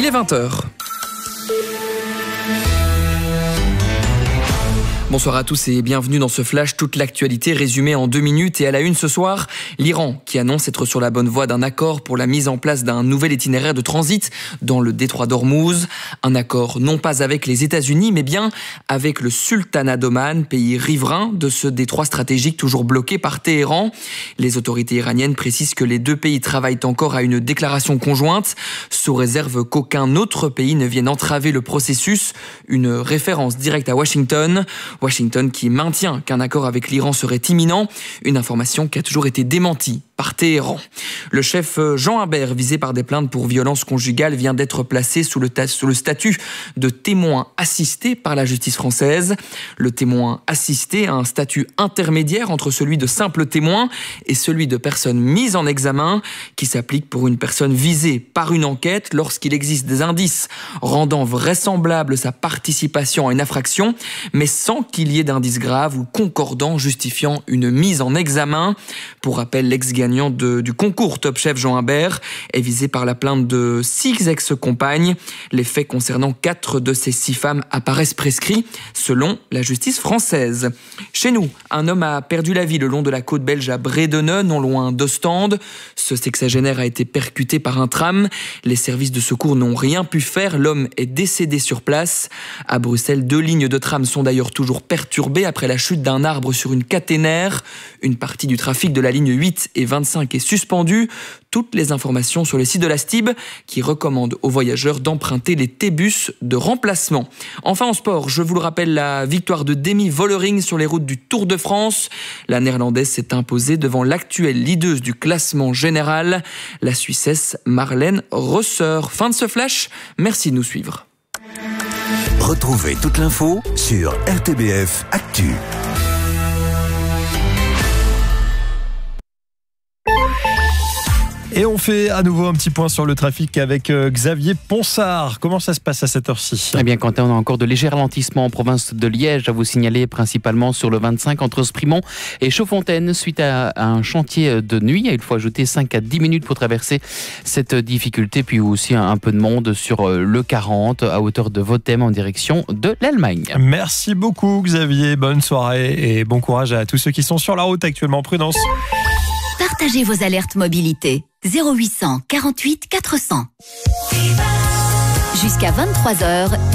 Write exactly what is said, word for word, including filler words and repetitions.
est vingt heures. Bonsoir à tous et bienvenue dans ce flash, toute l'actualité résumée en deux minutes. Et à la une ce soir, l'Iran qui annonce être sur la bonne voie d'un accord pour la mise en place d'un nouvel itinéraire de transit dans le détroit d'Ormuz. Un accord non pas avec les États-Unis mais bien avec le Sultanat d'Oman, pays riverain de ce détroit stratégique toujours bloqué par Téhéran. Les autorités iraniennes précisent que les deux pays travaillent encore à une déclaration conjointe sous réserve qu'aucun autre pays ne vienne entraver le processus. Une référence directe à Washington. Washington qui maintient qu'un accord avec l'Iran serait imminent, une information qui a toujours été démentie par Téhéran. Le chef Jean Imbert, visé par des plaintes pour violence conjugale, vient d'être placé sous le, sous le statut de témoin assisté par la justice française. Le témoin assisté a un statut intermédiaire entre celui de simple témoin et celui de personne mise en examen, qui s'applique pour une personne visée par une enquête lorsqu'il existe des indices rendant vraisemblable sa participation à une infraction, mais sans qu'il y ait d'indices graves ou concordants justifiant une mise en examen. Pour rappel, l'ex-gagnant de, du concours Top Chef Jean Imbert est visé par la plainte de six ex-compagnes. Les faits concernant quatre de ces six femmes apparaissent prescrits selon la justice française. Chez nous, un homme a perdu la vie le long de la côte belge à Bredene, non loin d'Ostende. Ce sexagénaire a été percuté par un tram. Les services de secours n'ont rien pu faire. L'homme est décédé sur place. À Bruxelles, deux lignes de tram sont d'ailleurs toujours perturbées après la chute d'un arbre sur une caténaire. Une partie du trafic de la ligne huit et vingt-cinq est suspendue. Toutes les informations sur le site de la S T I B qui recommande aux voyageurs d'emprunter les T-bus de remplacement. Enfin en sport, je vous le rappelle, la victoire de Demi Vollering sur les routes du Tour de France. La néerlandaise s'est imposée devant l'actuelle leader du classement général, la Suissesse Marlène Rosser. Fin de ce flash, merci de nous suivre. Retrouvez toute l'info sur R T B F Actu. Et on fait à nouveau un petit point sur le trafic avec Xavier Ponsard. Comment ça se passe à cette heure-ci ? Eh bien, Quentin, on a encore de légers ralentissements en province de Liège à vous signaler, principalement sur le vingt-cinq entre Sprimont et Chaudfontaine, suite à un chantier de nuit. Il faut ajouter cinq à dix minutes pour traverser cette difficulté, puis aussi un peu de monde sur le quarante à hauteur de Votem en direction de l'Allemagne. Merci beaucoup Xavier, bonne soirée et bon courage à tous ceux qui sont sur la route actuellement. Prudence. Partagez vos alertes mobilité. zéro huit cent quarante-huit quatre cents. Jusqu'à vingt-trois heures,